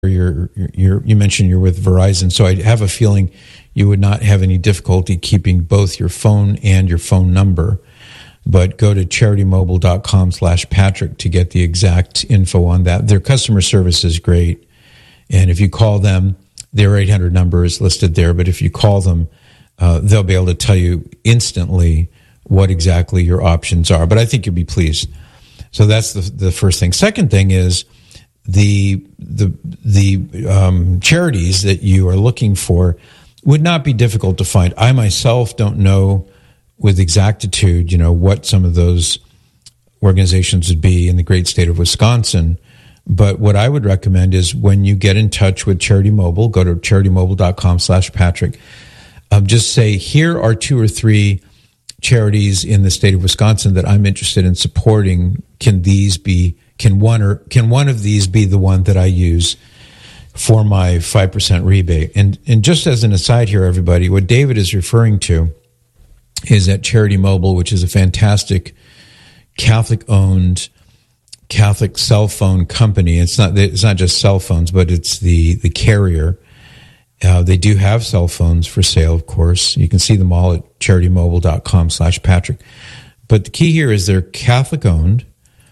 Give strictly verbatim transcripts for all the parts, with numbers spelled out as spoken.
You're, you're, you mentioned you're with Verizon, so I have a feeling you would not have any difficulty keeping both your phone and your phone number. But go to CharityMobile.com slash Patrick to get the exact info on that. Their customer service is great. And if you call them, their eight hundred number is listed there. But if you call them, uh, they'll be able to tell you instantly what exactly your options are. But I think you'll be pleased. So that's the the first thing. Second thing is the the the um, charities that you are looking for would not be difficult to find. I myself don't know with exactitude, you know, what some of those organizations would be in the great state of Wisconsin. But what I would recommend is when you get in touch with Charity Mobile, go to CharityMobile.com slash Patrick. Um, just say, here are two or three charities in the state of Wisconsin that I'm interested in supporting. Can these be, can one or can one of these be the one that I use for my five percent rebate? And, and just as an aside here, everybody, what David is referring to is at Charity Mobile, which is a fantastic Catholic-owned Catholic cell phone company. It's not it's not just cell phones, but it's the, the carrier. Uh, they do have cell phones for sale, of course. You can see them all at CharityMobile.com slash Patrick. But the key here is they're Catholic-owned.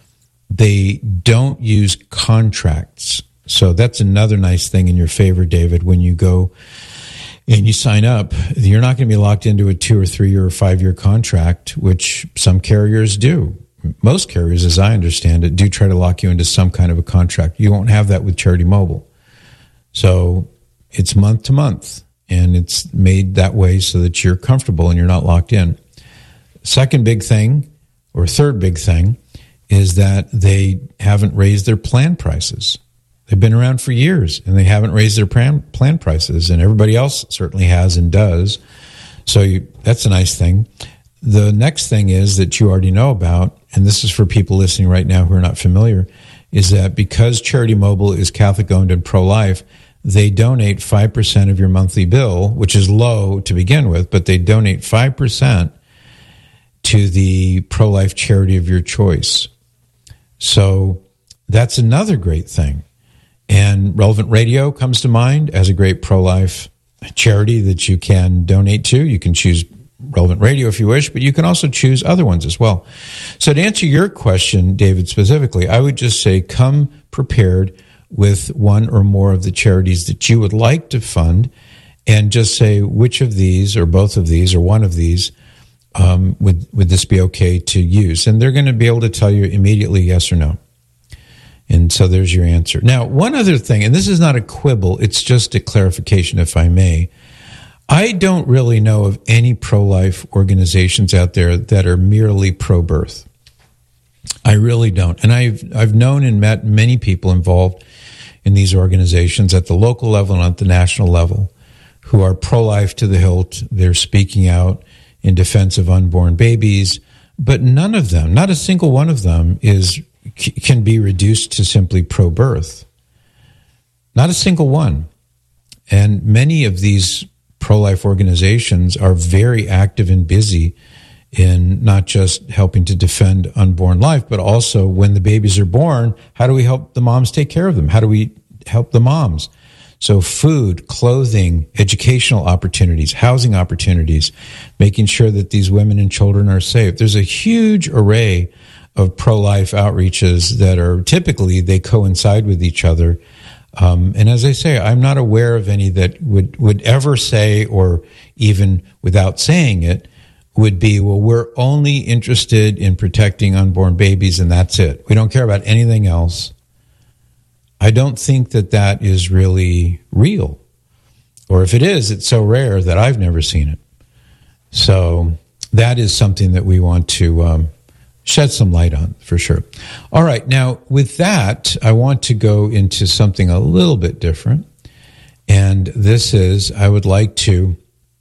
They don't use contracts. So that's another nice thing in your favor, David, when you go and you sign up. You're not going to be locked into a two or three or five year contract, which some carriers do. Most carriers, as I understand it, do try to lock you into some kind of a contract. You won't have that with Charity Mobile. So it's month to month, and it's made that way so that you're comfortable and you're not locked in. Second big thing, or third big thing, is that they haven't raised their plan prices. They've been around for years, and they haven't raised their plan, plan prices, and everybody else certainly has and does. So you, that's a nice thing. The next thing is that you already know about, and this is for people listening right now who are not familiar, is that because Charity Mobile is Catholic-owned and pro-life, they donate five percent of your monthly bill, which is low to begin with, but they donate five percent to the pro-life charity of your choice. So that's another great thing. And Relevant Radio comes to mind as a great pro-life charity that you can donate to. You can choose Relevant Radio if you wish, but you can also choose other ones as well. So to answer your question, David, specifically, I would just say come prepared with one or more of the charities that you would like to fund, and just say which of these or both of these or one of these um, would, would this be okay to use? And they're going to be able to tell you immediately yes or no. And so there's your answer. Now, one other thing, and this is not a quibble, it's just a clarification, if I may. I don't really know of any pro-life organizations out there that are merely pro-birth. I really don't. And I've I've known and met many people involved in these organizations at the local level and at the national level who are pro-life to the hilt. They're speaking out in defense of unborn babies, but none of them, not a single one of them, is can be reduced to simply pro-birth. Not a single one. And many of these pro-life organizations are very active and busy in not just helping to defend unborn life, but also when the babies are born, how do we help the moms take care of them? How do we help the moms? So food, clothing, educational opportunities, housing opportunities, making sure that these women and children are safe. There's a huge array of pro-life outreaches that are typically, they coincide with each other. Um, and as I say, I'm not aware of any that would, would ever say, or even without saying it, would be, well, we're only interested in protecting unborn babies and that's it. We don't care about anything else. I don't think that that is really real. Or if it is, it's so rare that I've never seen it. So that is something that we want to um, shed some light on, for sure. All right, now with that, I want to go into something a little bit different. And this is, I would like to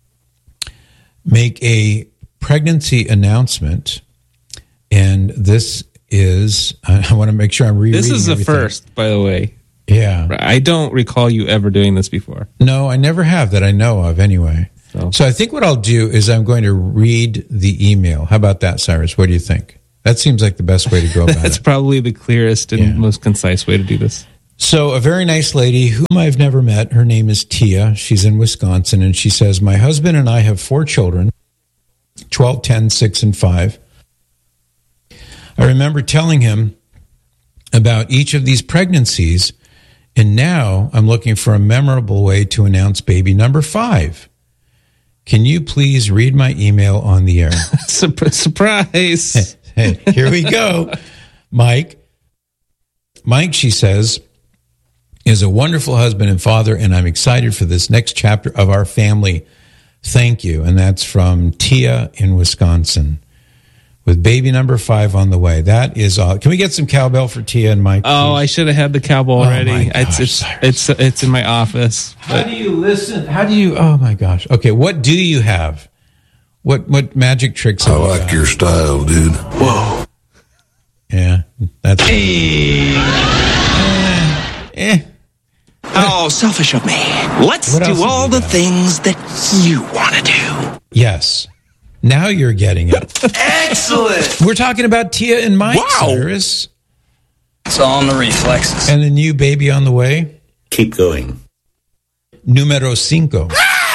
make a pregnancy announcement. And this is, I want to make sure I'm rereading This is a everything. first, by the way. Yeah. I don't recall you ever doing this before. No, I never have that I know of anyway. So, so I think what I'll do is I'm going to read the email. How about that, Cyrus? What do you think? That seems like the best way to go about That's it. probably the clearest and Yeah. most concise way to do this. So a very nice lady whom I've never met, her name is Tia. She's in Wisconsin, and she says, my husband and I have four children, twelve, ten, six, and five. I remember telling him about each of these pregnancies, and now I'm looking for a memorable way to announce baby number five. Can you please read my email on the air? Surprise. Hey, here we go. Mike. Mike, she says, is a wonderful husband and father, and I'm excited for this next chapter of our family. Thank you. And that's from Tia in Wisconsin, with baby number five on the way. That is all. Can we get some cowbell for Tia and Mike? Oh, please? I should have had the cowbell already. Oh my gosh, it's it's, it's it's in my office. How do you listen? How do you? Oh my gosh. Okay, what do you have? What what magic tricks? I like got? your style, dude. Whoa. Yeah, that's. Hey. Eh, eh. Oh, selfish of me. Let's What do all the got? things that you want to do. Yes. Now you're getting it. Excellent. We're talking about Tia and Mike, Wow. Cyrus. It's all in the reflexes. And the new baby on the way. Keep going. Numero cinco.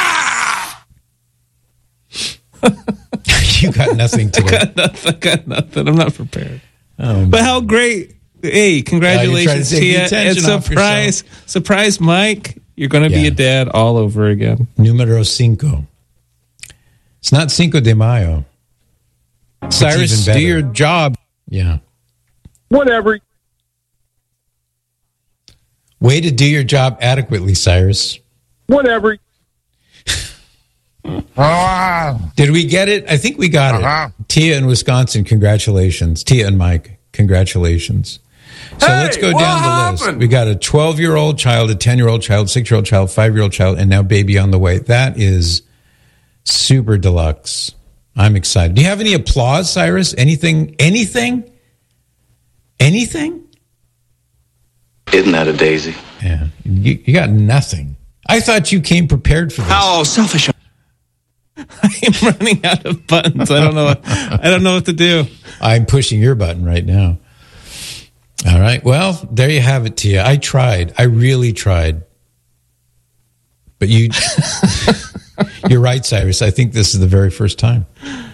You got nothing today. I got nothing. I got nothing. I'm not prepared. Oh, But how great. Hey, congratulations, to take the Tia. attention And off surprise, surprise, Mike. You're going to be Yeah. a dad all over again. Numero cinco. It's not Cinco de Mayo. It's Cyrus, even better. do your job. Yeah. Whatever. Way to do your job adequately, Cyrus. Whatever. Did we get it? I think we got Uh-huh. it. Tia in Wisconsin, congratulations. Tia and Mike, congratulations. So Hey, let's go what down the happened? list. We got a twelve-year-old child, a ten-year-old child, six-year-old child, five-year-old child, and now baby on the way. That is super deluxe. I'm excited. Do you have any applause, Cyrus? Anything? Anything? Anything? Isn't that a daisy? Yeah. You, you got nothing. I thought you came prepared for this. Oh, selfish of I'm running out of buttons. I don't know. What, I don't know what to do. I'm pushing your button right now. All right. Well, there you have it, Tia. I tried. I really tried. But you, you're right, Cyrus. I think this is the very first time.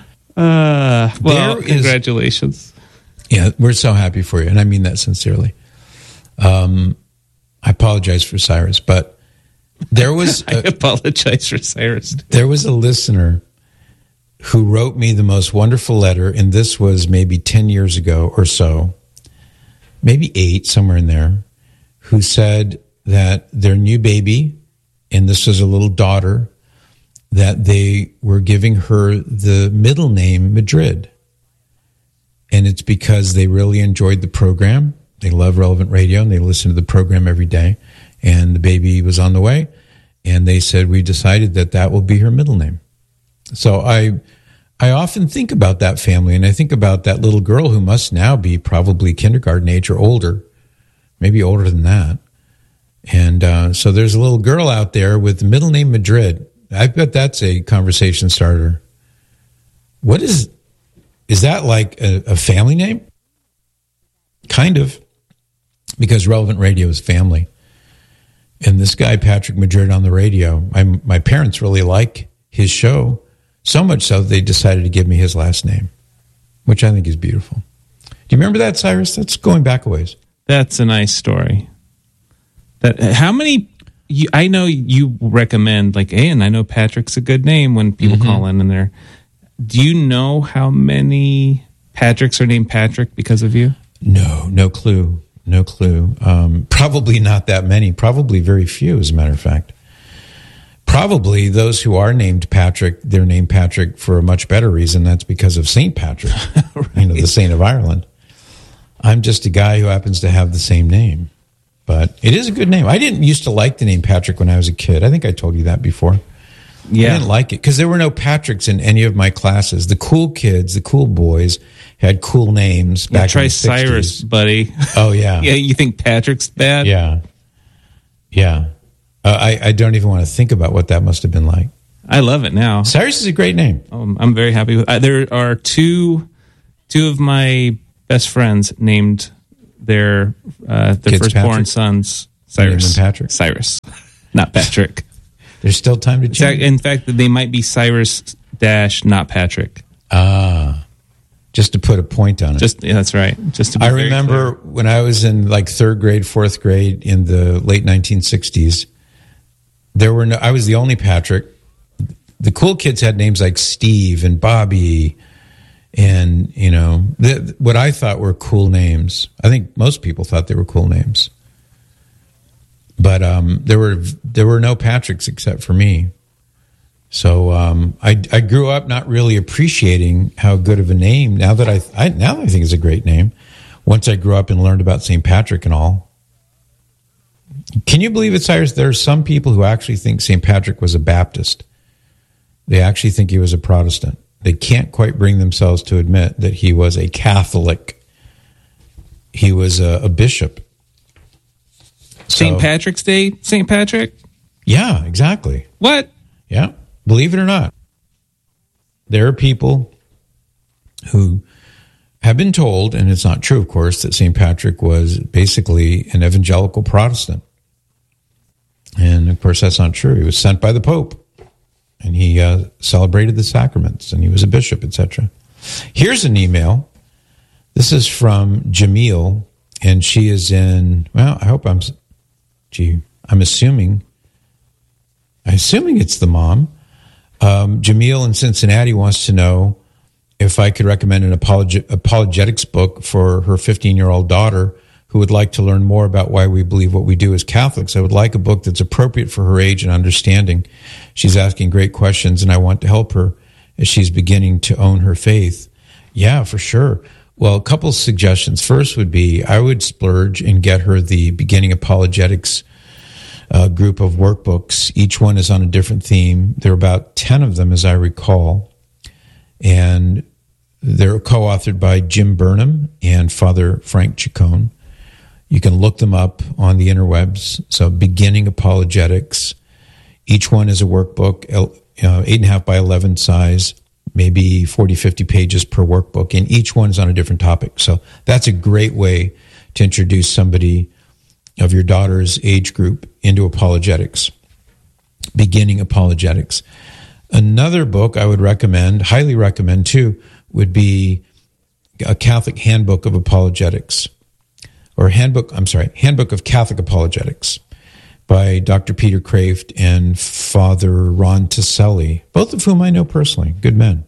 Uh, well, There is- congratulations. Yeah, we're so happy for you, and I mean that sincerely. Um, I apologize for Cyrus, but there was I a, apologize for Cyrus. there was a listener who wrote me the most wonderful letter, and this was maybe ten years ago or so, maybe eight, somewhere in there, who said that their new baby, and this was a little daughter, that they were giving her the middle name Madrid. And it's because they really enjoyed the program. They love Relevant Radio, and they listen to the program every day. And the baby was on the way, and they said, we decided that that will be her middle name. So I I often think about that family, and I think about that little girl who must now be probably kindergarten age or older, maybe older than that. And uh, so there's a little girl out there with the middle name Madrid. I bet that's a conversation starter. What is... Is that like a, a family name? Kind of, because Relevant Radio is family. And this guy, Patrick Madrid on the radio, my, my parents really like his show, so much so they decided to give me his last name, which I think is beautiful. Do you remember that, Cyrus? That's going back a ways. That's a nice story. That how many? You, I know you recommend like, hey, and I know Patrick's a good name when people Mm-hmm. call in and they're. Do you know how many Patricks are named Patrick because of you? No, no clue. No clue. Um, probably not that many. Probably very few, as a matter of fact. Probably those who are named Patrick, they're named Patrick for a much better reason. That's because of Saint Patrick, right. You know, the Saint of Ireland. I'm just a guy who happens to have the same name. But it is a good name. I didn't used to like the name Patrick when I was a kid. I think I told you that before. Yeah. I didn't like it because there were no Patricks in any of my classes. The cool kids, the cool boys had cool names back Yeah, try in the Cyrus, sixties. buddy. Oh, yeah. Yeah, you think Patrick's bad? Yeah. Yeah. Uh, I, I don't even want to think about what that must have been like. I love it now. Cyrus is a great name. Um, I'm very happy with. Uh, there are two, two of my best friends named their uh, their Kids firstborn Patrick? son's Name them Cyrus. Patrick. Cyrus, not Patrick. There's still time to In fact- change. In fact, they might be Cyrus dash, not Patrick. Ah, just to put a point on it. Just yeah, that's right. Just to be I very remember clear. when I was in like third grade, fourth grade in the late nineteen sixties, there were no, I was the only Patrick. The cool kids had names like Steve and Bobby and, you know, the, what I thought were cool names. I think most people thought they were cool names. But um, there were there were no Patricks except for me. So um, I, I grew up not really appreciating how good of a name. Now that I, I now that I think it's a great name. Once I grew up and learned about Saint Patrick and all. Can you believe it, Cyrus? There are some people who actually think Saint Patrick was a Baptist. They actually think he was a Protestant. They can't quite bring themselves to admit that he was a Catholic. He was a, a bishop. Saint So- Patrick's Day, Saint Patrick? Yeah, exactly. What? Yeah, believe it or not, there are people who have been told, and it's not true, of course, that Saint Patrick was basically an evangelical Protestant. And, of course, that's not true. He was sent by the Pope, and he uh, celebrated the sacraments, and he was a bishop, et cetera. Here's an email. This is from Jamil, and she is in, well, I hope I'm, gee, I'm assuming, I'm assuming it's the mom. Um, Jamil in Cincinnati wants to know if I could recommend an apologi- apologetics book for her fifteen-year-old daughter who would like to learn more about why we believe what we do as Catholics. I would like a book that's appropriate for her age and understanding. She's asking great questions, and I want to help her as she's beginning to own her faith. Yeah, for sure. Well, a couple suggestions. First would be I would splurge and get her the Beginning Apologetics uh, group of workbooks. Each one is on a different theme. There are about ten of them, as I recall. And they're co-authored by Jim Burnham and Father Frank Chacon. You can look them up on the interwebs. So Beginning Apologetics. Each one is a workbook, uh, eight and a half by eleven size, maybe forty, fifty pages per workbook. And each one is on a different topic. So that's a great way to introduce somebody of your daughter's age group into apologetics. Beginning Apologetics. Another book I would recommend, highly recommend too, would be a Catholic Handbook of Apologetics. Or handbook, I'm sorry, Handbook of Catholic Apologetics by Doctor Peter Kraft and Father Ron Taselli, both of whom I know personally, good men.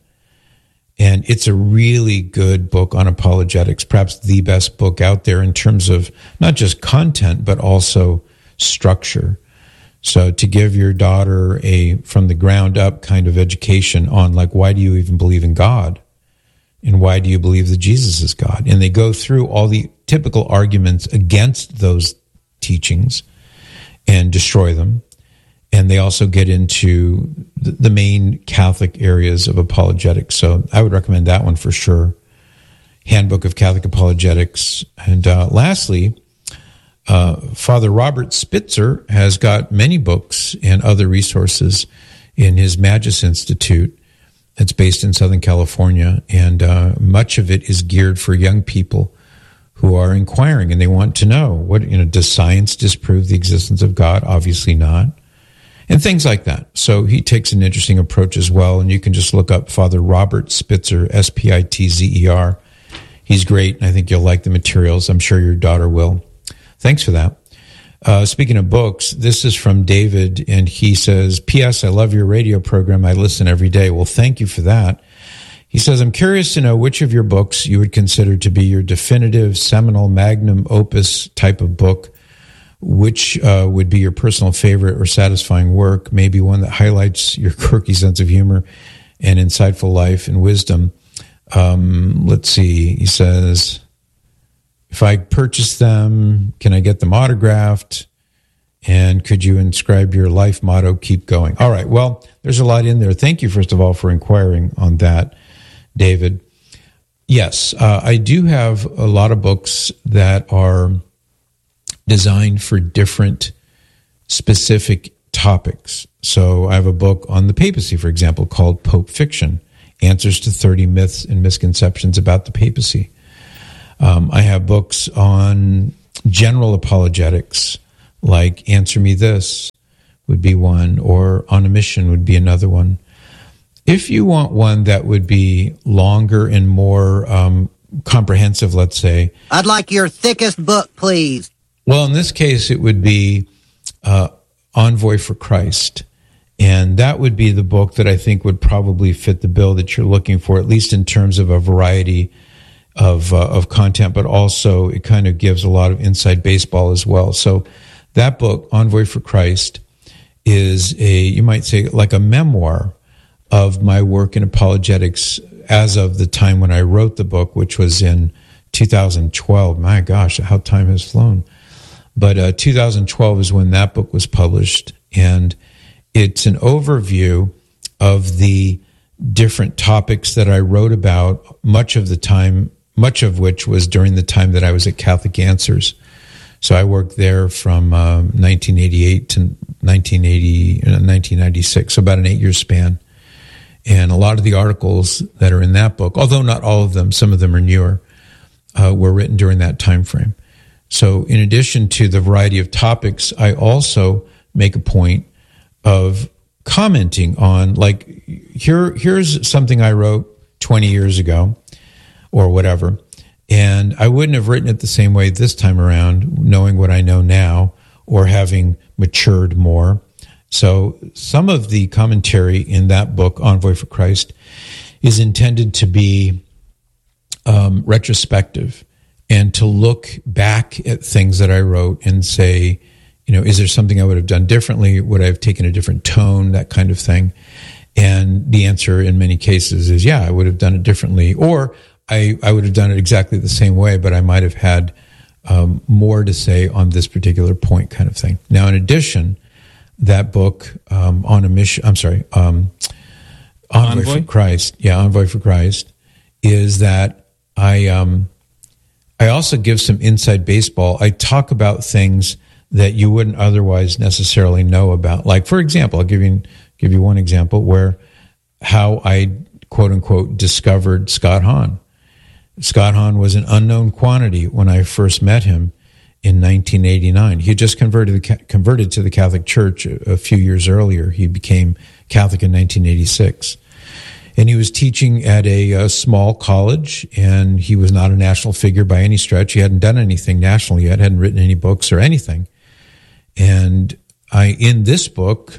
And it's a really good book on apologetics, perhaps the best book out there in terms of not just content, but also structure. So to give your daughter a from the ground up kind of education on like, why do you even believe in God? And why do you believe that Jesus is God? And they go through all the typical arguments against those teachings and destroy them. And they also get into the main Catholic areas of apologetics. So I would recommend that one for sure. Handbook of Catholic Apologetics. And uh, lastly, uh, Father Robert Spitzer has got many books and other resources in his Magis Institute. It's based in Southern California. And uh, much of it is geared for young people who are inquiring and they want to know, what, you know, does science disprove the existence of God? Obviously not. And things like that. So he takes an interesting approach as well. And you can just look up Father Robert Spitzer, S P I T Z E R. He's great. And I think you'll like the materials. I'm sure your daughter will. Thanks for that. Uh, speaking of books, this is from David. And he says, P S I love your radio program. I listen every day. Well, thank you for that. He says, I'm curious to know which of your books you would consider to be your definitive, seminal, magnum opus type of book. Which uh, would be your personal favorite or satisfying work, maybe one that highlights your quirky sense of humor and insightful life and wisdom. Um, let's see. He says, if I purchase them, can I get them autographed? And could you inscribe your life motto, keep going? All right. Well, there's a lot in there. Thank you, first of all, for inquiring on that, David. Yes, uh, I do have a lot of books that are designed for different specific topics. So I have a book on the papacy, for example, called Pope Fiction, Answers to thirty Myths and Misconceptions about the Papacy. Um, I have books on general apologetics, like Answer Me This would be one, or On a Mission would be another one. If you want one that would be longer and more um, comprehensive, let's say. I'd like your thickest book, please. Well, in this case, it would be uh, Envoy for Christ. And that would be the book that I think would probably fit the bill that you're looking for, at least in terms of a variety of uh, of content, but also it kind of gives a lot of inside baseball as well. So that book, Envoy for Christ, is a, you might say, like a memoir of my work in apologetics as of the time when I wrote the book, which was in two thousand twelve. My gosh, how time has flown. But uh, two thousand twelve is when that book was published, and it's an overview of the different topics that I wrote about, much of the time, much of which was during the time that I was at Catholic Answers. So I worked there from um, nineteen eighty-eight to nineteen eighty, uh, nineteen ninety-six, so about an eight-year span. And a lot of the articles that are in that book, although not all of them, some of them are newer, uh, were written during that time frame. So in addition to the variety of topics, I also make a point of commenting on, like, here, here's something I wrote twenty years ago or whatever, and I wouldn't have written it the same way this time around, knowing what I know now or having matured more. So some of the commentary in that book, Envoy for Christ, is intended to be um, retrospective and to look back at things that I wrote and say, you know, is there something I would have done differently? Would I have taken a different tone? That kind of thing. And the answer in many cases is, yeah, I would have done it differently. Or I, I would have done it exactly the same way, but I might have had um, more to say on this particular point, kind of thing. Now, in addition, that book, um, on a mission, I'm sorry, um, Envoy, Envoy for Christ, yeah, Envoy for Christ, is that I, um, I also give some inside baseball. I talk about things that you wouldn't otherwise necessarily know about. Like, for example, I'll give you give you one example where how I, quote unquote, discovered Scott Hahn. Scott Hahn was an unknown quantity when I first met him in nineteen eighty-nine. He had just converted converted to the Catholic Church a, a few years earlier. He became Catholic in nineteen eighty-six. And he was teaching at a, a small college, and he was not a national figure by any stretch. He hadn't done anything nationally yet, hadn't written any books or anything. And I, in this book,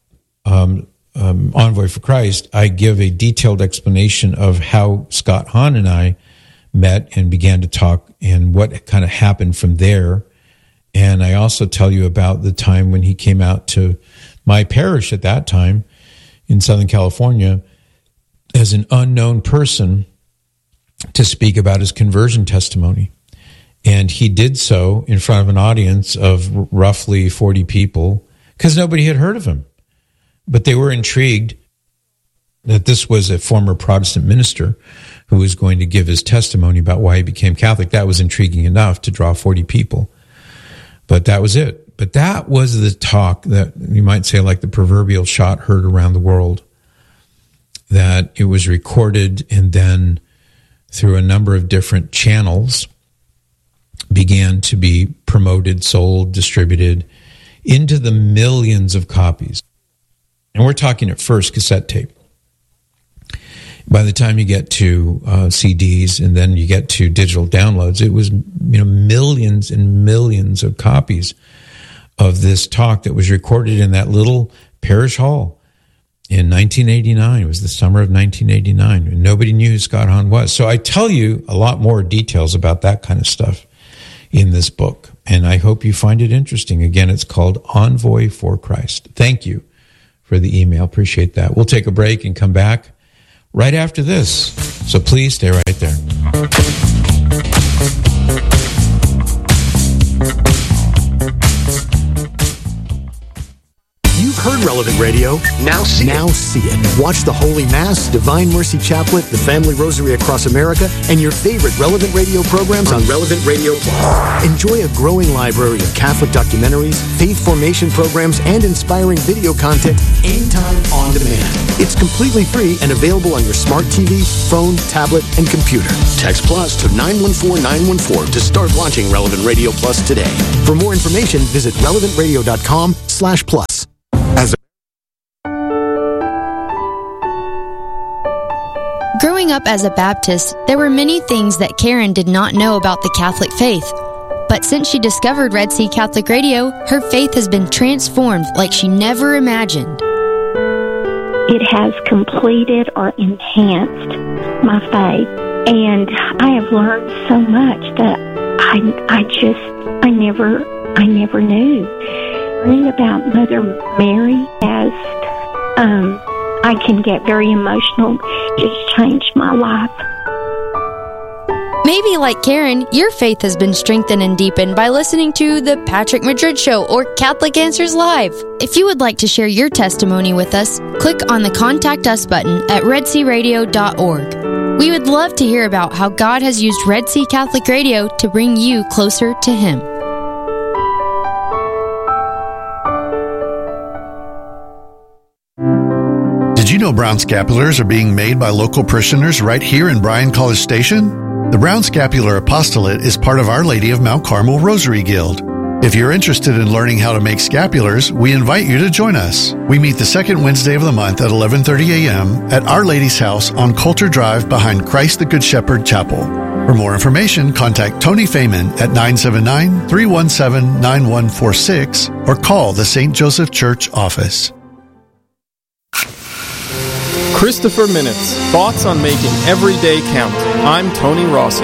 um, um, Envoy for Christ, I give a detailed explanation of how Scott Hahn and I met and began to talk and what kind of happened from there. And I also tell you about the time when he came out to my parish at that time in Southern California as an unknown person to speak about his conversion testimony. And he did so in front of an audience of r- roughly forty people because nobody had heard of him. But they were intrigued that this was a former Protestant minister who was going to give his testimony about why he became Catholic. That was intriguing enough to draw forty people. But that was it. But that was the talk that you might say, like the proverbial shot heard around the world, that it was recorded and then through a number of different channels began to be promoted, sold, distributed into the millions of copies. And we're talking at first cassette tape. By the time you get to uh, C Ds and then you get to digital downloads, it was, you know, millions and millions of copies of this talk that was recorded in that little parish hall in nineteen eighty-nine. It was the summer of nineteen eighty-nine, and nobody knew who Scott Hahn was. So I tell you a lot more details about that kind of stuff in this book, and I hope you find it interesting. Again, it's called Envoy for Christ. Thank you for the email. Appreciate that. We'll take a break and come back right after this. So please stay right there. heard Relevant Radio? Now see Now see it. Watch the Holy Mass, Divine Mercy Chaplet, the Family Rosary across America, and your favorite Relevant Radio programs on Relevant Radio Plus. Enjoy a growing library of Catholic documentaries, faith formation programs, and inspiring video content anytime on demand. It's completely free and available on your smart T V, phone, tablet, and computer. Text Plus to nine one four nine one four to start watching Relevant Radio Plus today. For more information, visit relevant radio dot com slash plus. As a Growing up as a Baptist, there were many things that Karen did not know about the Catholic faith. But since she discovered Red Sea Catholic Radio, her faith has been transformed like she never imagined. It has completed or enhanced my faith. And I have learned so much that I, I just, I never, I never knew. Learning about Mother Mary has, um, I can get very emotional. It's changed my life. Maybe like Karen, your faith has been strengthened and deepened by listening to The Patrick Madrid Show or Catholic Answers Live. If you would like to share your testimony with us, click on the Contact Us button at red sea radio dot org. We would love to hear about how God has used Red Sea Catholic Radio to bring you closer to Him. Did you know brown scapulars are being made by local parishioners right here in Bryan College Station? The Brown Scapular Apostolate is part of Our Lady of Mount Carmel Rosary Guild. If you're interested in learning how to make scapulars, we invite you to join us. We meet the second Wednesday of the month at eleven thirty a.m. at Our Lady's house on Coulter Drive behind Christ the Good Shepherd Chapel. For more information, contact Tony Feynman at nine seven nine, three one seven, nine one four six or call the Saint Joseph Church office. Christopher Minutes, thoughts on making every day count. I'm Tony Rossi.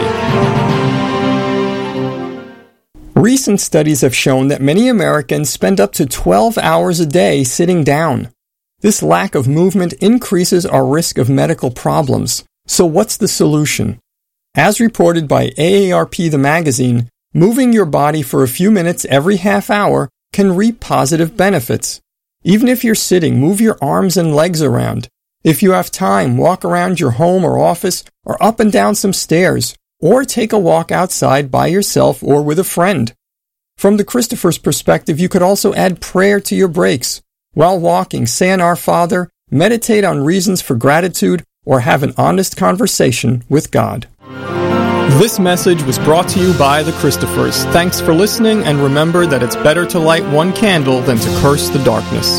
Recent studies have shown that many Americans spend up to twelve hours a day sitting down. This lack of movement increases our risk of medical problems. So what's the solution? As reported by A A R P The Magazine, moving your body for a few minutes every half hour can reap positive benefits. Even if you're sitting, move your arms and legs around. If you have time, walk around your home or office or up and down some stairs, or take a walk outside by yourself or with a friend. From the Christopher's perspective, you could also add prayer to your breaks. While walking, say an Our Father, meditate on reasons for gratitude, or have an honest conversation with God. This message was brought to you by the Christophers. Thanks for listening, and remember that it's better to light one candle than to curse the darkness.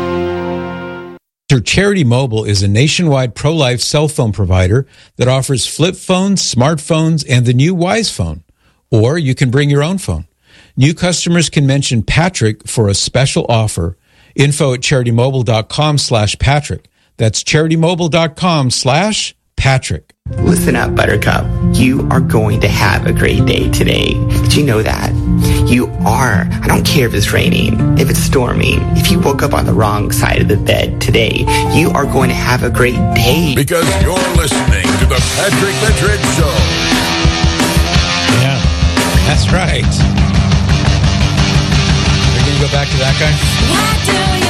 Charity Mobile is a nationwide pro-life cell phone provider that offers flip phones, smartphones, and the new Wise Phone. Or you can bring your own phone. New customers can mention Patrick for a special offer. Info at charitymobile.com slash Patrick. That's charitymobile.com slash Patrick. Listen up, Buttercup. You are going to have a great day today. Did you know that? You are. I don't care if it's raining, if it's storming, if you woke up on the wrong side of the bed today. You are going to have a great day. Because you're listening to the Patrick Madrid Show. Yeah, that's right. We're going to go back to that guy?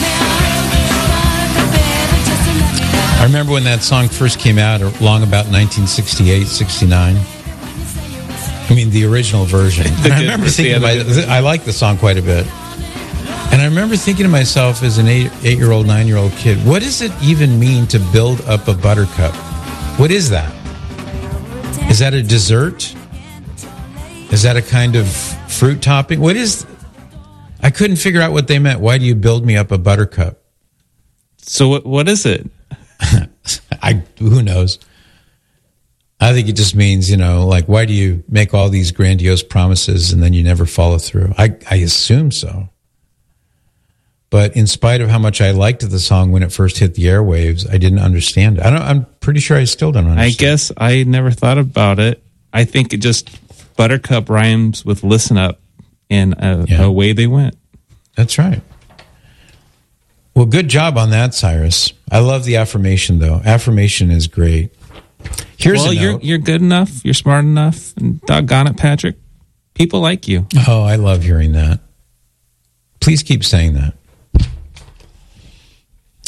I remember when that song first came out, along about nineteen sixty-eight, sixty-nine. I mean, the original version. And I remember thinking, to my, I like the song quite a bit. And I remember thinking to myself as an eight, eight-year-old, nine-year-old kid, what does it even mean to build up a buttercup? What is that? Is that a dessert? Is that a kind of fruit topping? What is... I couldn't figure out what they meant. Why do you build me up a buttercup? So what? what is it? I who knows? I think it just means, you know, like, why do you make all these grandiose promises and then you never follow through? I, I assume so. But in spite of how much I liked the song when it first hit the airwaves, I didn't understand it. I don't, I'm pretty sure I still don't understand. I guess I never thought about it. I think it just, Buttercup rhymes with listen up, and uh, yeah. away they went. That's right. Well, good job on that, Cyrus. I love the affirmation, though. Affirmation is great. Here's well, a note. you're you're good enough. You're smart enough. And doggone it, Patrick. People like you. Oh, I love hearing that. Please keep saying that.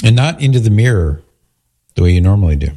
And not into the mirror the way you normally do.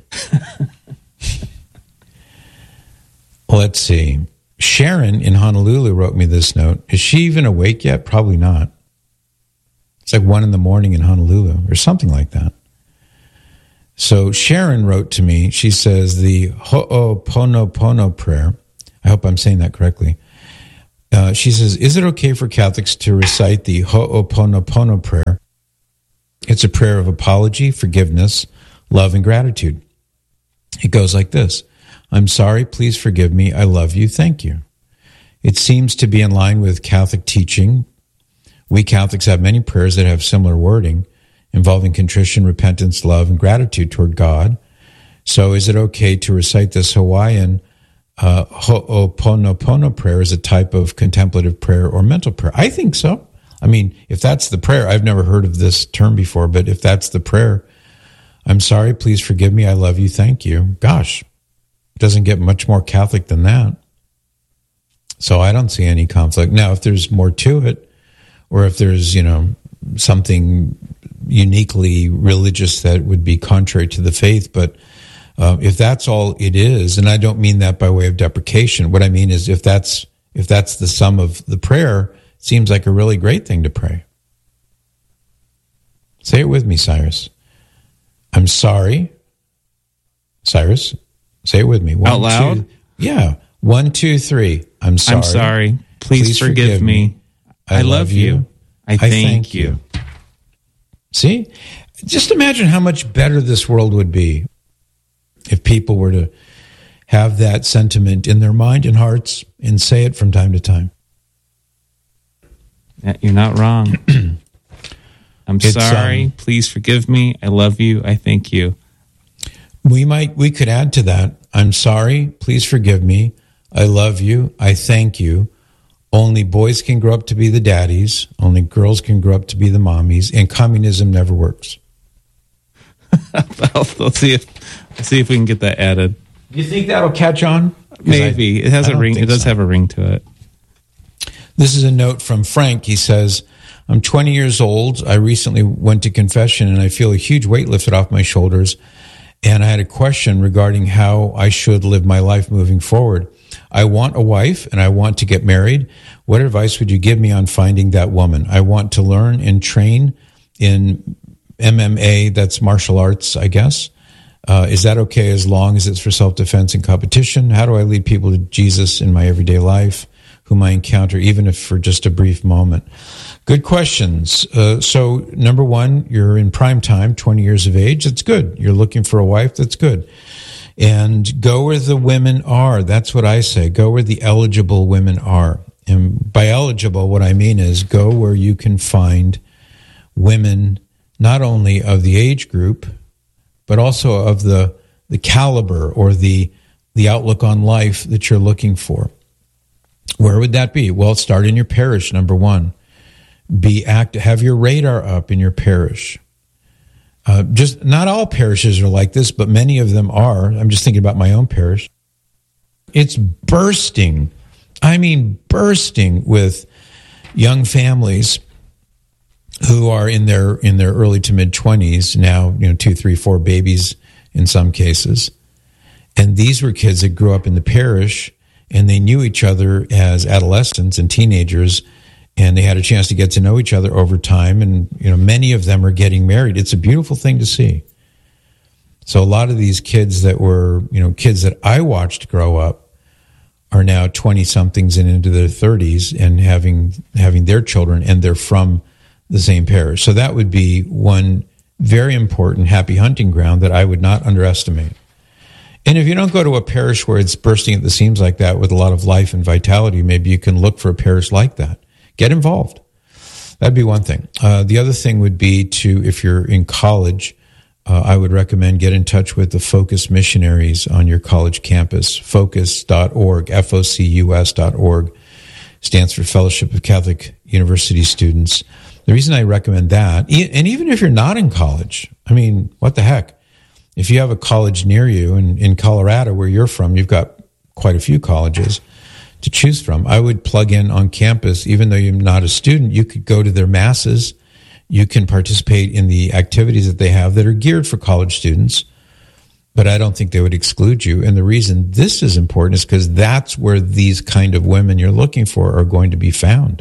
Let's see. Sharon in Honolulu wrote me this note. Is she even awake yet? Probably not. It's like one in the morning in Honolulu or something like that. So Sharon wrote to me. She says the Ho'oponopono prayer. I hope I'm saying that correctly. Uh, she says, is it okay for Catholics to recite the Ho'oponopono prayer? It's a prayer of apology, forgiveness, love, and gratitude. It goes like this. I'm sorry, please forgive me, I love you, thank you. It seems to be in line with Catholic teaching. We Catholics have many prayers that have similar wording involving contrition, repentance, love, and gratitude toward God. So is it okay to recite this Hawaiian uh, Ho'oponopono prayer as a type of contemplative prayer or mental prayer? I think so. I mean, if that's the prayer, I've never heard of this term before, but if that's the prayer, I'm sorry, please forgive me, I love you, thank you. Gosh, it doesn't get much more Catholic than that. So I don't see any conflict. Now, if there's more to it, or if there's, you know, something uniquely religious that would be contrary to the faith, but uh, if that's all it is, and I don't mean that by way of deprecation, what I mean is if that's if that's the sum of the prayer, it seems like a really great thing to pray. Say it with me, Cyrus. I'm sorry. Cyrus, say it with me. One, out loud? Two, yeah. One, two, three. I'm sorry. I'm sorry. Please, Please forgive, forgive me. me. I, I love, love you. you. I, I thank, thank you. you. See? Just imagine how much better this world would be if people were to have that sentiment in their mind and hearts and say it from time to time. You're not wrong. I'm it's, sorry. Um, Please forgive me. I love you. I thank you. We might, we could add to that. I'm sorry. Please forgive me. I love you. I thank you. Only boys can grow up to be the daddies. Only girls can grow up to be the mommies. And communism never works. Well, let's see if let's see if we can get that added. Do you think that'll catch on? Maybe I, it has a ring. It does so. have a ring to it. This is a note from Frank. He says, I'm twenty years old. I recently went to confession and I feel a huge weight lifted off my shoulders. And I had a question regarding how I should live my life moving forward. I want a wife and I want to get married. What advice would you give me on finding that woman? I want to learn and train in M M A, that's martial arts, I guess. Uh, is that okay as long as it's for self-defense and competition? How do I lead people to Jesus in my everyday life, whom I encounter, even if for just a brief moment? Good questions. Uh, so, number one, you're in prime time, twenty years of age. That's good. You're looking for a wife. That's good. And go where the women are. That's what I say. Go where the eligible women are. And by eligible, what I mean is go where you can find women not only of the age group, but also of the the caliber or the the outlook on life that you're looking for. Where would that be? Well, start in your parish, number one. Be active. Have your radar up in your parish. Uh, just not all parishes are like this, but many of them are. I'm just thinking about my own parish. It's bursting. I mean, bursting with young families who are in their in their early to mid twenties now. You know, two, three, four babies in some cases, and these were kids that grew up in the parish, and they knew each other as adolescents and teenagers. And they had a chance to get to know each other over time. And, you know, many of them are getting married. It's a beautiful thing to see. So a lot of these kids that were, you know, kids that I watched grow up are now twenty-somethings and into their thirties and having having their children, and they're from the same parish. So that would be one very important happy hunting ground that I would not underestimate. And if you don't go to a parish where it's bursting at the seams like that with a lot of life and vitality, maybe you can look for a parish like that. Get involved. That'd be one thing. Uh, the other thing would be to, if you're in college, uh, I would recommend get in touch with the Focus missionaries on your college campus. Focus dot org, F O C U S dot org, stands for Fellowship of Catholic University Students. The reason I recommend that, and even if you're not in college, I mean, what the heck? If you have a college near you, and in Colorado, where you're from, you've got quite a few colleges to choose from. I would plug in on campus, even though you're not a student. You could go to their masses, You can participate in the activities that they have that are geared for college students, but I don't think they would exclude you. And the reason this is important is because that's where these kind of women you're looking for are going to be found.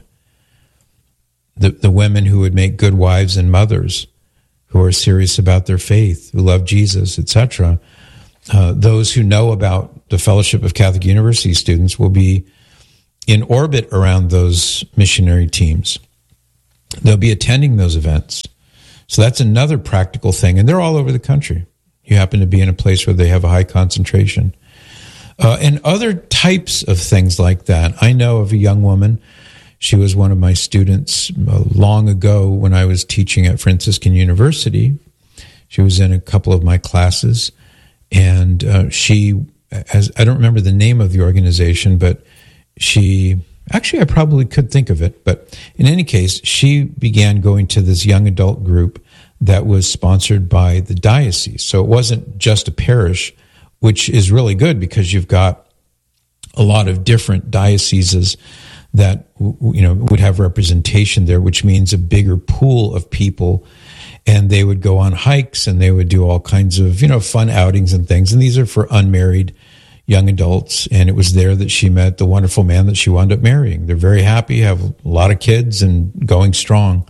The, the women who would make good wives and mothers, who are serious about their faith, who love Jesus, et cetera. Uh, those who know about the Fellowship of Catholic University students will be in orbit around those missionary teams. They'll be attending those events. So that's another practical thing. And they're all over the country. You happen to be in a place where they have a high concentration. Uh, and other types of things like that. I know of a young woman. She was one of my students uh, long ago when I was teaching at Franciscan University. She was in a couple of my classes. And uh, she, as I don't remember the name of the organization, but she, actually I probably could think of it. But in any case, she began going to this young adult group that was sponsored by the diocese. So it wasn't just a parish, which is really good because you've got a lot of different dioceses that, you know, would have representation there, which means a bigger pool of people. And they would go on hikes and they would do all kinds of, you know, fun outings and things. And these are for unmarried young adults. And it was there that she met the wonderful man that she wound up marrying. They're very happy, have a lot of kids and going strong.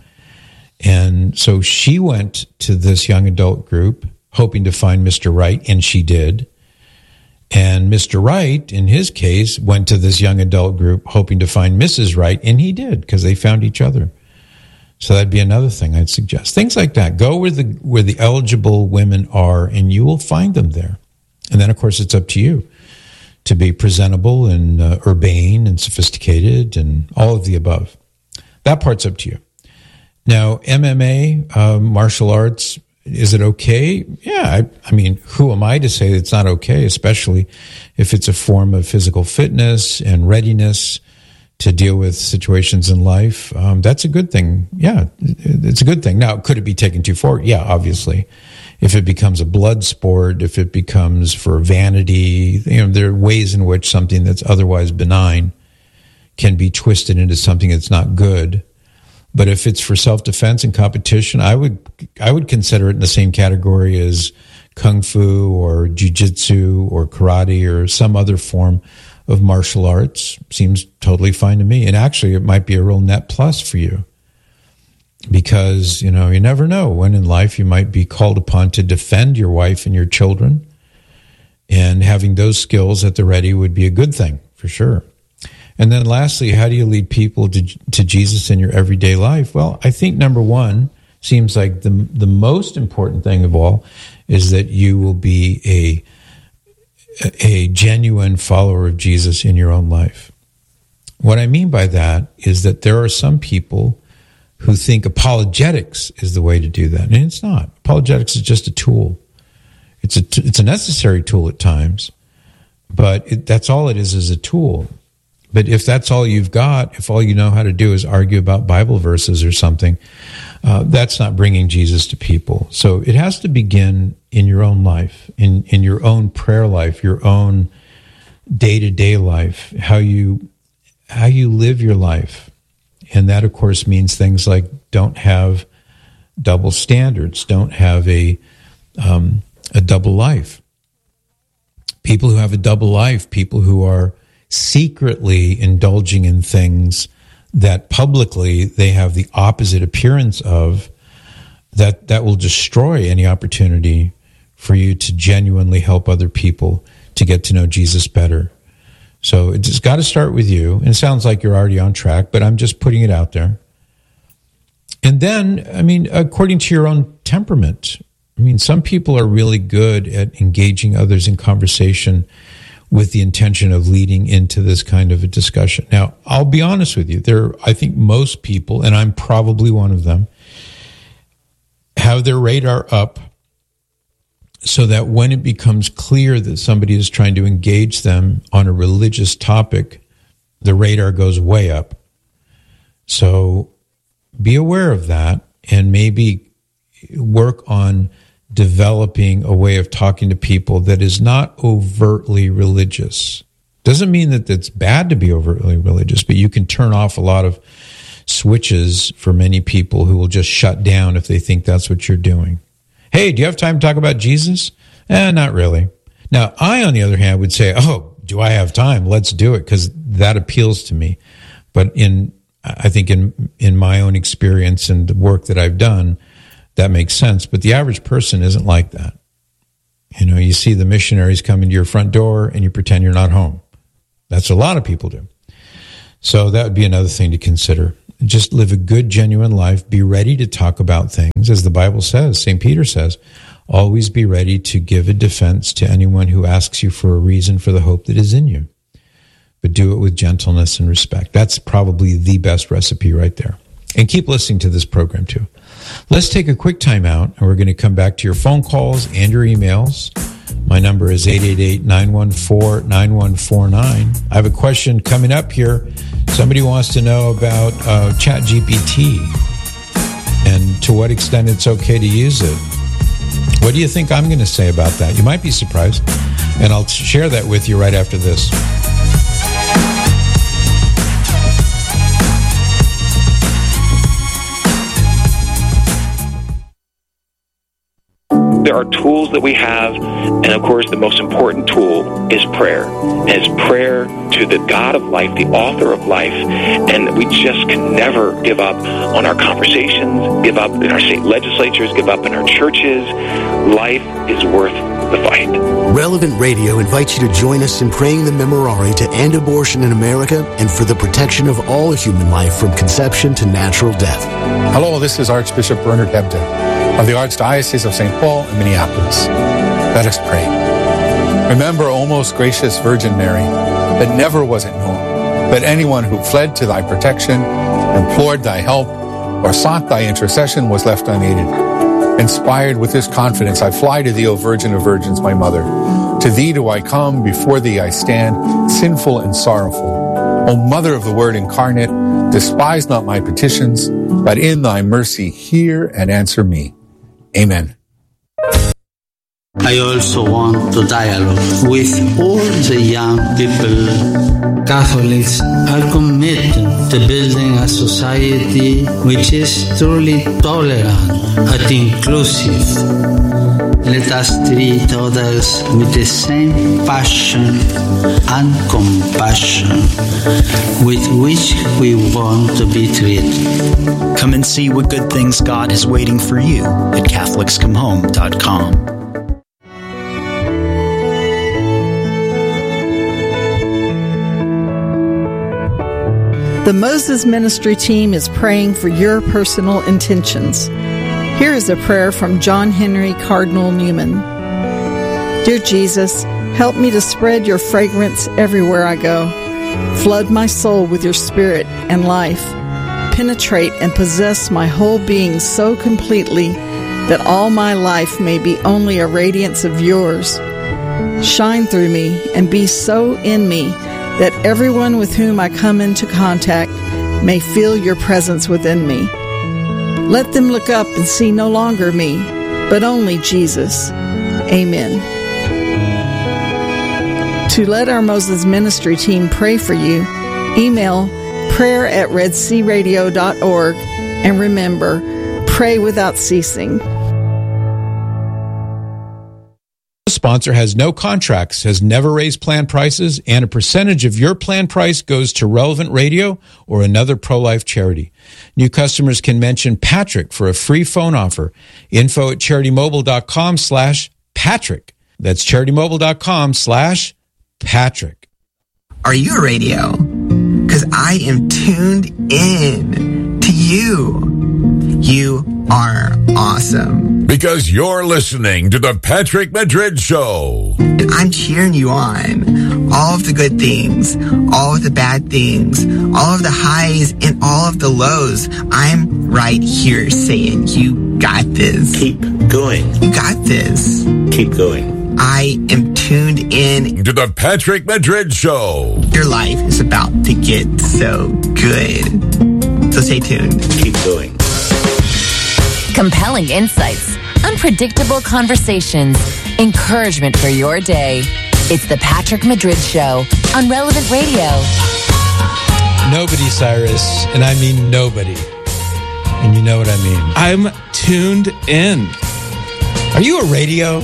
And so she went to this young adult group hoping to find Mister Right, and she did. And Mister Right, in his case, went to this young adult group hoping to find Missus Right, and he did, because they found each other. So that'd be another thing I'd suggest. Things like that. Go where the where the eligible women are, and you will find them there. And then, of course, it's up to you to be presentable and uh, urbane and sophisticated and all of the above. That part's up to you. Now, M M A, uh, martial arts, is it okay? Yeah, I, I mean, who am I to say it's not okay, especially if it's a form of physical fitness and readiness to deal with situations in life. Um, that's a good thing. Yeah, it's a good thing. Now, could it be taken too far? Yeah, obviously. If it becomes a blood sport, if it becomes for vanity, you know, there are ways in which something that's otherwise benign can be twisted into something that's not good. But if it's for self-defense and competition, I would I would consider it in the same category as kung fu or jiu-jitsu or karate or some other form of martial arts. Seems totally fine to me. And actually, it might be a real net plus for you because, you know, you never know when in life you might be called upon to defend your wife and your children. And having those skills at the ready would be a good thing for sure. And then lastly, how do you lead people to, to Jesus in your everyday life? Well, I think number one seems like the the most important thing of all is that you will be a a genuine follower of Jesus in your own life. What I mean by that is that there are some people who think apologetics is the way to do that, and it's not. Apologetics is just a tool. It's a it's a necessary tool at times, but it, that's all it is is a tool. But if that's all you've got, if all you know how to do is argue about Bible verses or something, uh, that's not bringing Jesus to people. So it has to begin in your own life, in, in your own prayer life, your own day-to-day life, how you how you live your life. And that, of course, means things like don't have double standards, don't have a um, a double life. People who have a double life, people who are secretly indulging in things that publicly they have the opposite appearance of, that that will destroy any opportunity for you to genuinely help other people to get to know Jesus better. So it's got to start with you. And it sounds like you're already on track, but I'm just putting it out there. And then, I mean, according to your own temperament, I mean, some people are really good at engaging others in conversation with the intention of leading into this kind of a discussion. Now, I'll be honest with you. There, I think most people, and I'm probably one of them, have their radar up so that when it becomes clear that somebody is trying to engage them on a religious topic, the radar goes way up. So be aware of that and maybe work on developing a way of talking to people that is not overtly religious. Doesn't mean that it's bad to be overtly religious, but you can turn off a lot of switches for many people who will just shut down if they think that's what you're doing. Hey, do you have time to talk about Jesus? Eh, not really. Now, I, on the other hand, would say, oh, do I have time? Let's do it, because that appeals to me. But in, I think in, in my own experience and the work that I've done, that makes sense. But the average person isn't like that. You know, you see the missionaries come into your front door and you pretend you're not home. That's what a lot of people do. So that would be another thing to consider. Just live a good, genuine life. Be ready to talk about things. As the Bible says, Saint Peter says, always be ready to give a defense to anyone who asks you for a reason for the hope that is in you. But do it with gentleness and respect. That's probably the best recipe right there. And keep listening to this program too. Let's take a quick time out, and we're going to come back to your phone calls and your emails. My number is eight eight eight, nine one four, nine one four nine. I have a question coming up here. Somebody wants to know about uh, ChatGPT and to what extent it's okay to use it. What do you think I'm going to say about that? You might be surprised, and I'll share that with you right after this. There are tools that we have, and of course the most important tool is prayer. And it's prayer to the God of life, the author of life, and we just can never give up on our conversations, give up in our state legislatures, give up in our churches. Life is worth the fight. Relevant Radio invites you to join us in praying the Memorare to end abortion in America and for the protection of all human life from conception to natural death. Hello, this is Archbishop Bernard Hebda of the Archdiocese of Saint Paul in Minneapolis. Let us pray. Remember, O most gracious Virgin Mary, that never was it known that anyone who fled to thy protection, implored thy help, or sought thy intercession was left unaided. Inspired with this confidence, I fly to thee, O Virgin of Virgins, my mother. To thee do I come, before thee I stand, sinful and sorrowful. O Mother of the Word incarnate, despise not my petitions, but in thy mercy hear and answer me. Amen. I also want to dialogue with all the young people. Catholics are committed to building a society which is truly tolerant and inclusive. Let us treat others with the same passion and compassion with which we want to be treated. Come and see what good things God is waiting for you at Catholics Come Home dot com. The Moses Ministry team is praying for your personal intentions. Here is a prayer from John Henry Cardinal Newman. Dear Jesus, help me to spread your fragrance everywhere I go. Flood my soul with your spirit and life. Penetrate and possess my whole being so completely that all my life may be only a radiance of yours. Shine through me and be so in me that everyone with whom I come into contact may feel your presence within me. Let them look up and see no longer me, but only Jesus. Amen. To let our Moses Ministry team pray for you, email prayer at red sea radio dot org, and remember, pray without ceasing. Sponsor has no contracts, has never raised plan prices, and a percentage of your plan price goes to Relevant Radio or another pro-life charity. New customers can mention Patrick for a free phone offer. Info at CharityMobile.com slash Patrick. That's CharityMobile.com slash Patrick. Are you a radio? Because I am tuned in to you. You are awesome. Because you're listening to the Patrick Madrid Show. And I'm cheering you on. All of the good things, all of the bad things, all of the highs and all of the lows. I'm right here saying, you got this. Keep going. You got this. Keep going. I am tuned in to the Patrick Madrid Show. Your life is about to get so good. So stay tuned. Keep going. Compelling insights, unpredictable conversations, encouragement for your day. It's the Patrick Madrid Show on Relevant Radio. Nobody, Cyrus, and I mean nobody. And you know what I mean. I'm tuned in. Are you a radio?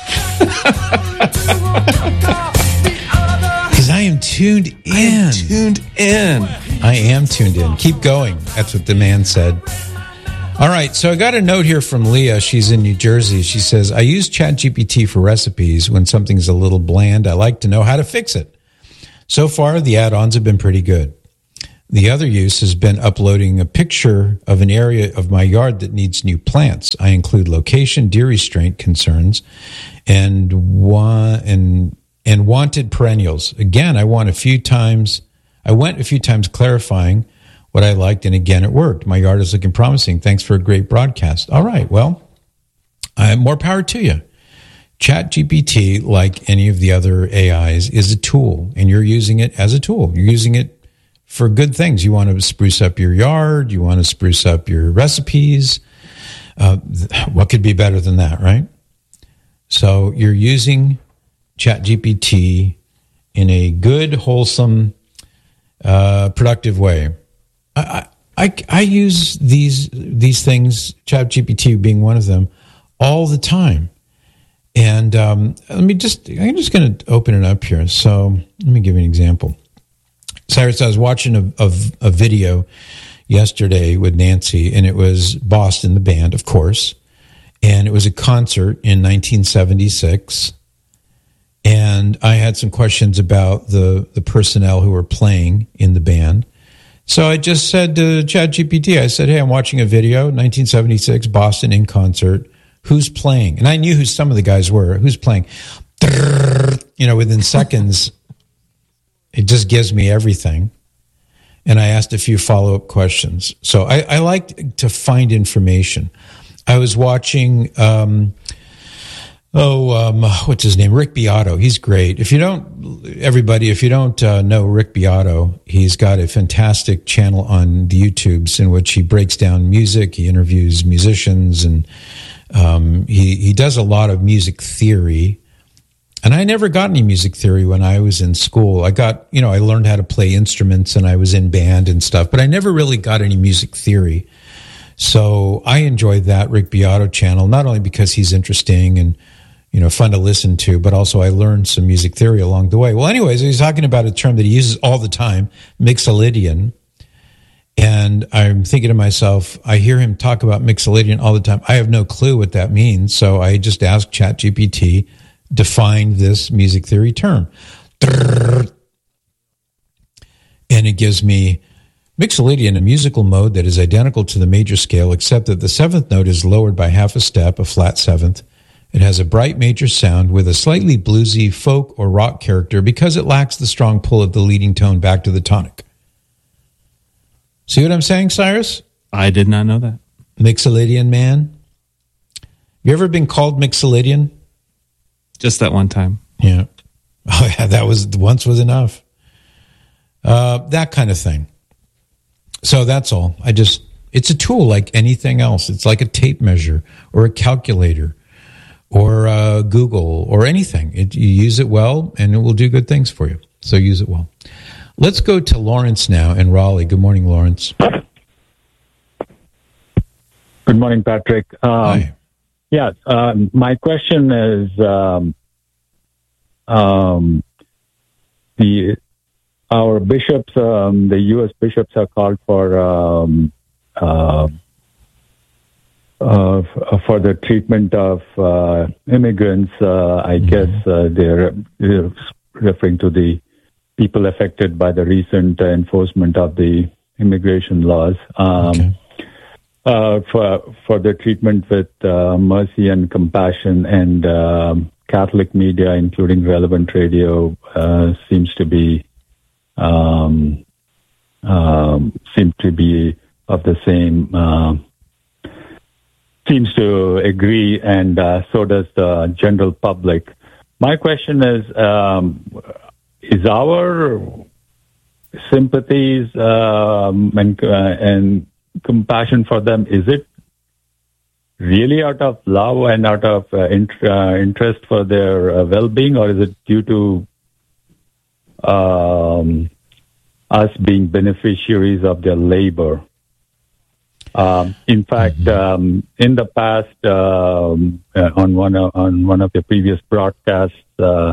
Because I am tuned in. I am tuned in. I am tuned in. Keep going. That's what the man said. All right, so I got a note here from Leah. She's in New Jersey. She says, I use ChatGPT for recipes. When something's a little bland, I like to know how to fix it. So far, the add-ons have been pretty good. The other use has been uploading a picture of an area of my yard that needs new plants. I include location, deer restraint concerns, and wa- and and wanted perennials. Again, I want a few times. I went a few times clarifying what I liked, and again, it worked. My yard is looking promising. Thanks for a great broadcast. All right, well, uh, more power to you. ChatGPT, like any of the other A Is, is a tool, and you're using it as a tool. You're using it for good things. You want to spruce up your yard. You want to spruce up your recipes. Uh, what could be better than that, right? So you're using ChatGPT in a good, wholesome, uh, productive way. I, I, I use these these things, ChatGPT being one of them, all the time. And um, let me just, I'm just going to open it up here. So let me give you an example. Cyrus, I was watching a, a, a video yesterday with Nancy, and it was Boston, the band, of course. And it was a concert in nineteen seventy-six. And I had some questions about the, the personnel who were playing in the band. So I just said to ChatGPT, I said, hey, I'm watching a video, nineteen seventy-six, Boston in concert. Who's playing? And I knew who some of the guys were. Who's playing? You know, within seconds, it just gives me everything. And I asked a few follow-up questions. So I, I like to find information. I was watching, um, oh, um, what's his name? Rick Beato. He's great. If you don't, everybody, if you don't uh, know Rick Beato, he's got a fantastic channel on the YouTubes in which he breaks down music. He interviews musicians, and um, he, he does a lot of music theory. And I never got any music theory when I was in school. I got, you know, I learned how to play instruments and I was in band and stuff, but I never really got any music theory. So I enjoyed that Rick Beato channel, not only because he's interesting and, you know, fun to listen to, but also I learned some music theory along the way. Well, anyways, he's talking about a term that he uses all the time, Mixolydian. And I'm thinking to myself, I hear him talk about Mixolydian all the time. I have no clue what that means. So I just asked ChatGPT, define this music theory term. And it gives me Mixolydian, a musical mode that is identical to the major scale, except that the seventh note is lowered by half a step, a flat seventh. It has a bright major sound with a slightly bluesy folk or rock character because it lacks the strong pull of the leading tone back to the tonic. See what I'm saying, Cyrus? I did not know that. Mixolydian man. You ever been called Mixolydian? Just that one time. Yeah. Oh, yeah, that was, once was enough. Uh, that kind of thing. So that's all. I just, it's a tool like anything else. It's like a tape measure or a calculator or uh, Google or anything. It, you use it well and it will do good things for you. So use it well. Let's go to Lawrence now in Raleigh. Good morning, Lawrence. Good morning, Patrick. Um, Hi. Yeah, uh, my question is, um, um, the our bishops, um, the U S bishops are called for um, uh, uh, for the treatment of uh, immigrants. Uh, I mm-hmm. guess uh, they're, they're referring to the people affected by the recent enforcement of the immigration laws. Um, okay. Uh, for for the treatment with uh, mercy and compassion, and uh, Catholic media, including Relevant Radio, uh, seems to be um, um, seem to be of the same. Uh, seems to agree, and uh, so does the general public. My question is: um, is our sympathies um, and uh, and compassion for them, is it really out of love and out of uh, int- uh, interest for their uh, well-being, or is it due to um, us being beneficiaries of their labor. Um, in fact, mm-hmm. um, in the past, um, uh, on one of, on one of your previous broadcasts, uh,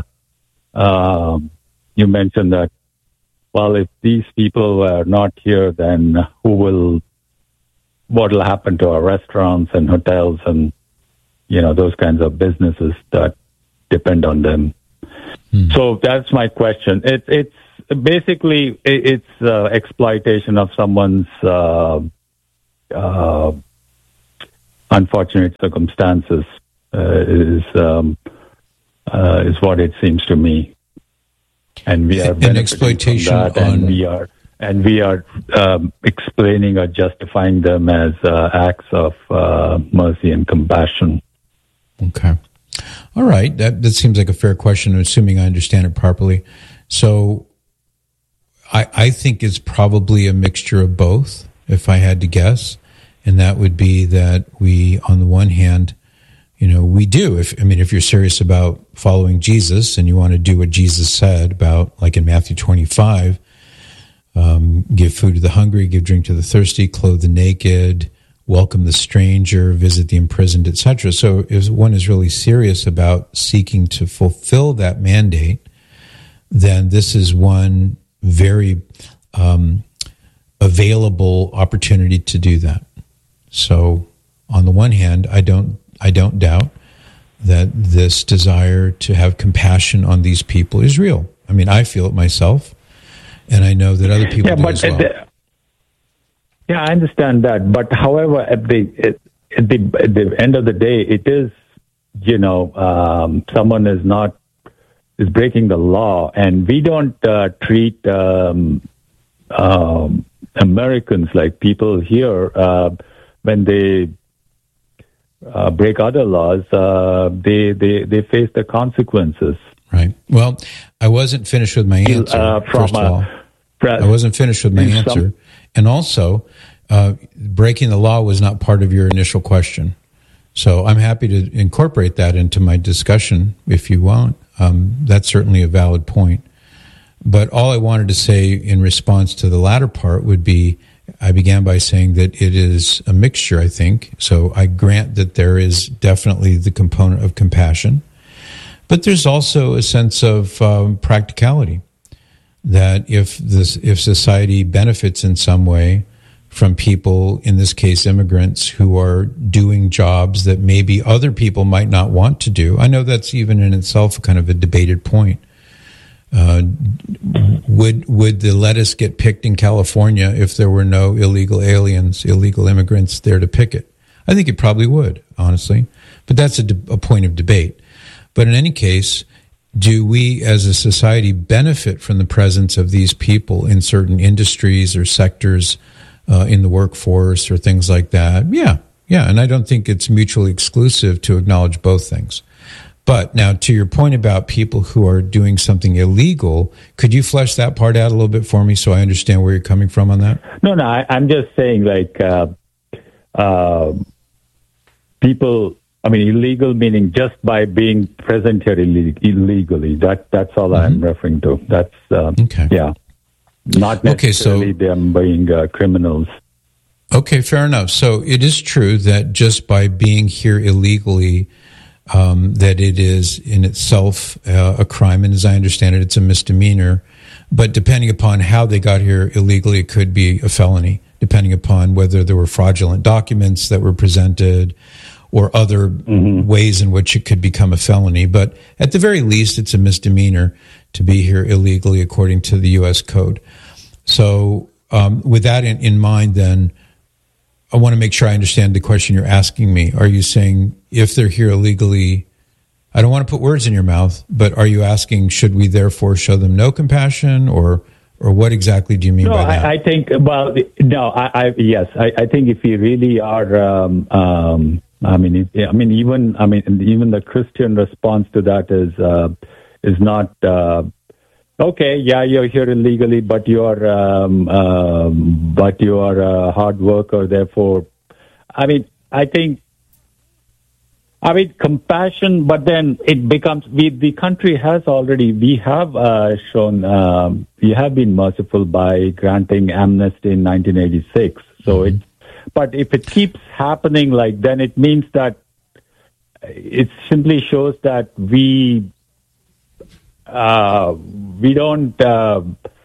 uh, you mentioned that, well, if these people are not here, then who will? What will happen to our restaurants and hotels and you know those kinds of businesses that depend on them? Mm. So that's my question. It's it's basically it's uh, exploitation of someone's uh, uh, unfortunate circumstances uh, is um, uh, is what it seems to me, and we are an exploitation from that, on and we are and we are um, explaining or justifying them as uh, acts of uh, mercy and compassion. Okay. All right, that that seems like a fair question, assuming I understand it properly. So I, I think it's probably a mixture of both, if I had to guess, and that would be that we, on the one hand, you know, we do. If I mean, if you're serious about following Jesus and you want to do what Jesus said about, like in Matthew twenty-five, um, give food to the hungry, give drink to the thirsty, clothe the naked, welcome the stranger, visit the imprisoned, et cetera. So if one is really serious about seeking to fulfill that mandate, then this is one very um, available opportunity to do that. So on the one hand, I don't I don't doubt that this desire to have compassion on these people is real. I mean, I feel it myself, and I know that other people yeah, do but as well. The- Yeah, I understand that, but however, at the at the at the end of the day, it is, you know, um, someone is not is breaking the law, and we don't uh, treat um, um, Americans like people here uh, when they uh, break other laws. Uh, they they they face the consequences. Right. Well, I wasn't finished with my answer. Uh, from, first of all, uh, I wasn't finished with my answer. Some, And also, uh, breaking the law was not part of your initial question. So I'm happy to incorporate that into my discussion if you want. Um, that's certainly a valid point. But all I wanted to say in response to the latter part would be, I began by saying that it is a mixture, I think. So I grant that there is definitely the component of compassion. But there's also a sense of um, practicality. That if this, if society benefits in some way from people, in this case immigrants, who are doing jobs that maybe other people might not want to do, I know that's even in itself kind of a debated point. Uh, would would the lettuce get picked in California if there were no illegal aliens, illegal immigrants there to pick it? I think it probably would, honestly. But that's a, de- a point of debate. But in any case, do we as a society benefit from the presence of these people in certain industries or sectors uh, in the workforce or things like that? Yeah, yeah. And I don't think it's mutually exclusive to acknowledge both things. But now to your point about people who are doing something illegal, could you flesh that part out a little bit for me so I understand where you're coming from on that? No, no, I, I'm just saying like uh, uh, people... I mean, illegal meaning just by being present here illeg- illegally. That that's all mm-hmm. I'm referring to. That's um, okay. Yeah, not necessarily okay, so, them being uh, criminals. Okay, fair enough. So it is true that just by being here illegally, um, that it is in itself uh, a crime, and as I understand it, it's a misdemeanor. But depending upon how they got here illegally, it could be a felony, depending upon whether there were fraudulent documents that were presented, or other mm-hmm. ways in which it could become a felony. But at the very least, it's a misdemeanor to be here illegally according to the U S Code. So um, with that in, in mind, then, I want to make sure I understand the question you're asking me. Are you saying if they're here illegally, I don't want to put words in your mouth, but are you asking, should we therefore show them no compassion, or or what exactly do you mean no, by that? I, I think, well, no, I, I yes, I, I think if we really are... Um, um, I mean, it, I mean, even I mean, even the Christian response to that is uh, is not uh, okay. Yeah, you're here illegally, but you're um, um, but you are a hard worker. Therefore, I mean, I think I mean, compassion, but then it becomes, we, the country has already, we have uh, shown, um, we have been merciful by granting amnesty in nineteen eighty-six. So mm-hmm. it, but if it keeps happening like, then it means that it simply shows that we, uh, we don't, uh,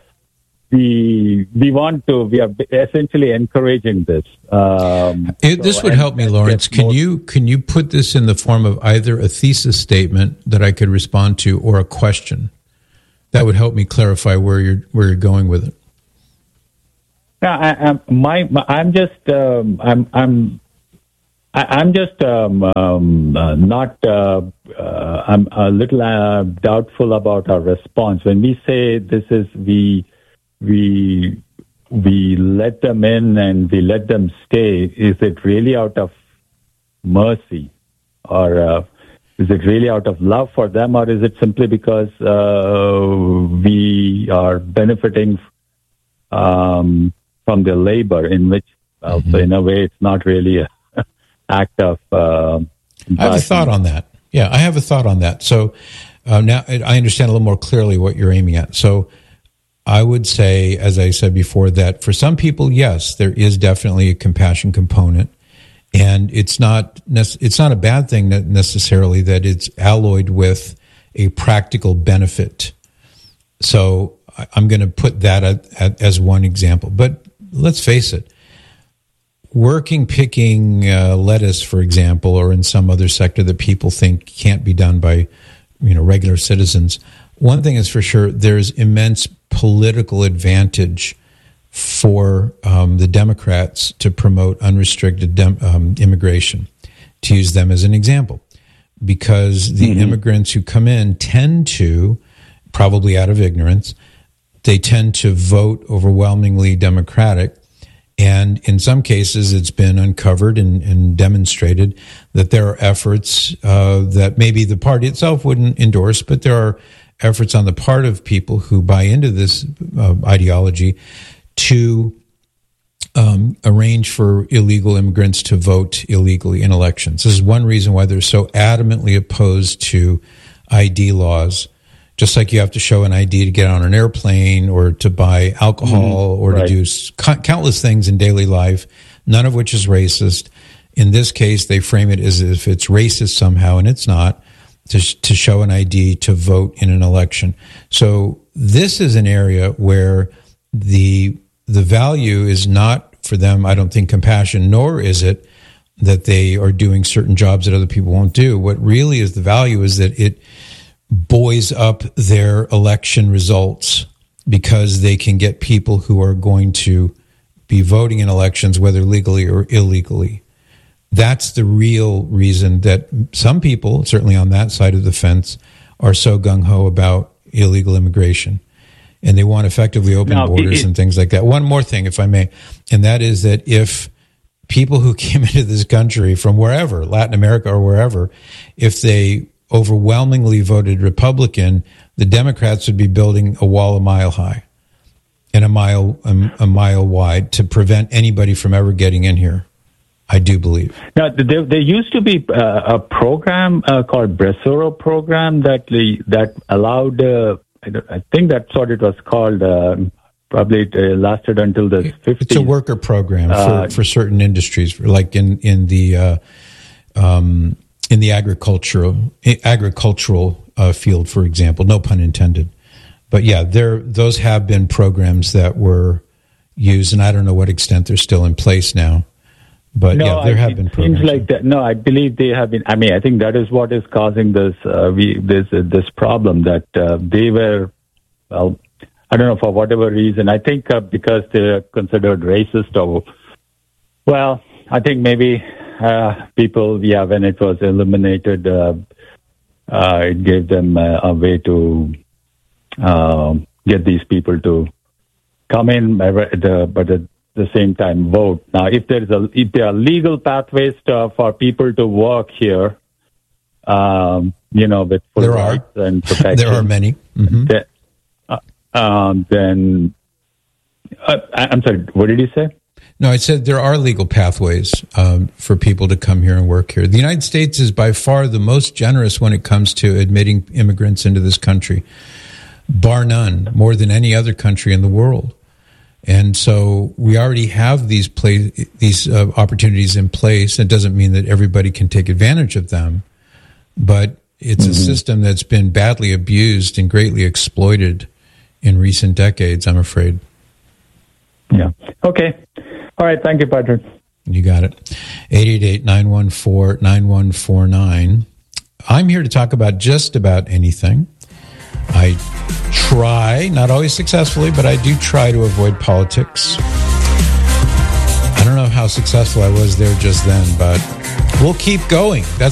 We we want to. We are essentially encouraging this. Um, it, this so, would and, help me, Lawrence. Can more, you can you put this in the form of either a thesis statement that I could respond to, or a question that would help me clarify where you're where you're going with it? Yeah, I, I, my, my I'm just um, I'm I'm I, I'm just um, um, uh, not. Uh, uh, I'm a little uh, doubtful about our response when we say this is we. We we let them in and we let them stay. Is it really out of mercy, or uh, is it really out of love for them, or is it simply because uh, we are benefiting um, from their labor, in which, uh, mm-hmm. so in a way, it's not really an act of. Uh, I have a thought on that. Yeah, I have a thought on that. So uh, now I understand a little more clearly what you're aiming at. So. I would say, as I said before, that for some people, yes, there is definitely a compassion component, and it's not it's not a bad thing necessarily that it's alloyed with a practical benefit. So I'm going to put that at, at, as one example. But let's face it, working picking uh, lettuce, for example, or in some other sector that people think can't be done by, you know, regular citizens. One thing is for sure, there's immense political advantage for um, the Democrats to promote unrestricted dem- um, immigration, to use them as an example, because the mm-hmm. immigrants who come in tend to, probably out of ignorance, they tend to vote overwhelmingly Democratic. And in some cases, it's been uncovered and, and demonstrated that there are efforts uh, that maybe the party itself wouldn't endorse, but there are efforts on the part of people who buy into this uh, ideology to um, arrange for illegal immigrants to vote illegally in elections. This is one reason why they're so adamantly opposed to I D laws. Just like you have to show an I D to get on an airplane or to buy alcohol mm-hmm. or right. to do c- countless things in daily life, none of which is racist. In this case, they frame it as if it's racist somehow, and it's not. To, to show an I D to vote in an election. So this is an area where the the value is not for them, I don't think, compassion, nor is it that they are doing certain jobs that other people won't do. What really is the value is that it buoys up their election results because they can get people who are going to be voting in elections, whether legally or illegally. That's the real reason that some people, certainly on that side of the fence, are so gung-ho about illegal immigration. And they want effectively open now, borders it, and things like that. One more thing, if I may, and that is that if people who came into this country from wherever, Latin America or wherever, if they overwhelmingly voted Republican, the Democrats would be building a wall a mile high and a mile a, a mile wide to prevent anybody from ever getting in here. I do believe. Now, there, there used to be uh, a program uh, called Bresoro program that that allowed, uh, I think that's what it was called, uh, probably it uh, lasted until the fifties. It's a worker program for, uh, for certain industries, like in, in the uh, um, in the agricultural, agricultural uh, field, for example, no pun intended. But yeah, there those have been programs that were used, and I don't know what extent they're still in place now. But no, yeah, there have it been programs. Seems like that. No, I believe they have been. I mean, I think that is what is causing this uh, we this uh, this problem that uh, they were. Well, I don't know for whatever reason. I think uh, because they're considered racist, or well, I think maybe uh, people. Yeah, when it was eliminated, uh, uh, it gave them uh, a way to uh, get these people to come in, but the, but the the same time vote. Now, if there is a if there are legal pathways to, for people to work here, um, you know, with full there rights are. and protection, there are many. Mm-hmm. Then, uh, um, then uh, I'm sorry. What did you say? No, I said there are legal pathways um, for people to come here and work here. The United States is by far the most generous when it comes to admitting immigrants into this country, bar none, more than any other country in the world. And so we already have these play, these uh, opportunities in place. It doesn't mean that everybody can take advantage of them, but it's mm-hmm. a system that's been badly abused and greatly exploited in recent decades, I'm afraid. Yeah. Okay. All right. Thank you, Patrick. You got it. eight eight eight, nine one four, nine one four nine. I'm here to talk about just about anything. I try, not always successfully, but I do try to avoid politics. I don't know how successful I was there just then, but we'll keep going. That's